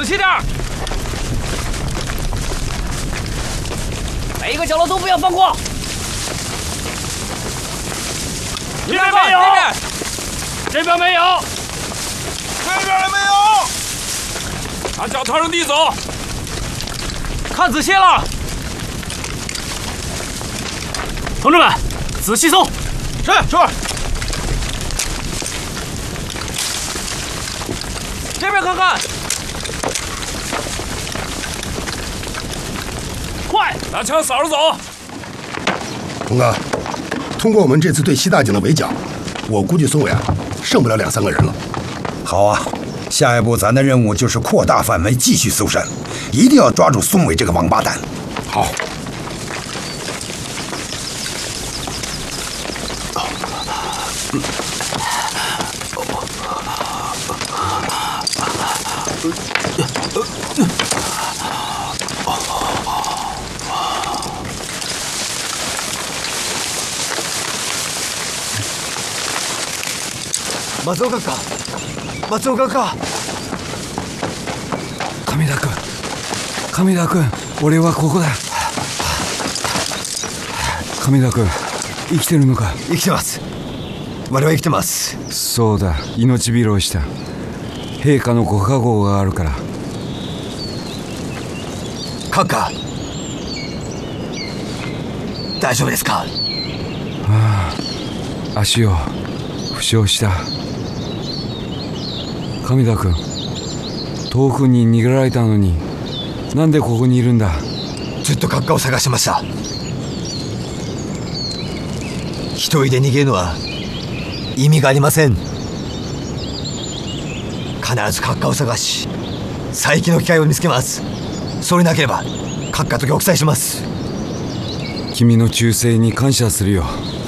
仔细点儿，每一个角落都不要放过。 这边没有，这边没有， 这边也没有。 把脚朝上地走， 看仔细了，同志们，仔细搜。 是。 这边看看，快， 拿枪扫着走。 童哥，通过我们这次对西大井的围剿，我估计孙伟剩不了2、3个人了。 好啊，下一步咱的任务就是扩大范围，继续搜山，一定要抓住孙伟这个王八蛋。 好。 松岡か、松岡か。 亀田君、俺はここだ。亀田君、生きてるのか？ 生きてます。我は生きてます。 そうだ、命拾いした。陛下のご加護があるから。 閣下、大丈夫ですか？ ああ、足を負傷した。亀田君、遠くに逃げられたのになんでここにいるんだ？ ずっと閣下を探してました。一人で逃げるのは意味がありません。必ず閣下を探し再起の機会を見つけます。それなければ閣下と玉砕します。 君の忠誠に感謝するよ。